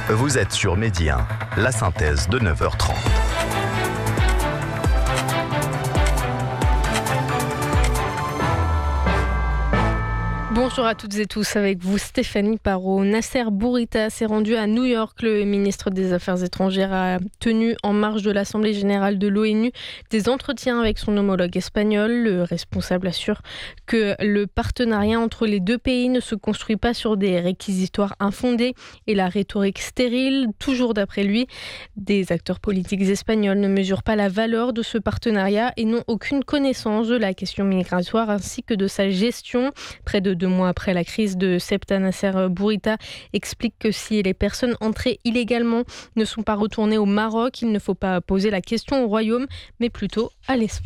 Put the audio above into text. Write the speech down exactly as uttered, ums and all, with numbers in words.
Vous êtes sur Midi un, la synthèse de neuf heures trente. Bonjour à toutes et tous, avec vous Stéphanie Parot. Nasser Bourita s'est rendu à New York. Le ministre des Affaires étrangères a tenu en marge de l'Assemblée générale de l'ONU des entretiens avec son homologue espagnol. Le responsable assure que le partenariat entre les deux pays ne se construit pas sur des réquisitoires infondés et la rhétorique stérile. Toujours d'après lui, des acteurs politiques espagnols ne mesurent pas la valeur de ce partenariat et n'ont aucune connaissance de la question migratoire ainsi que de sa gestion. Près de deux mois après la crise de Ceuta, Nasser Bourita explique que si les personnes entrées illégalement ne sont pas retournées au Maroc, il ne faut pas poser la question au Royaume, mais plutôt à l'Espagne.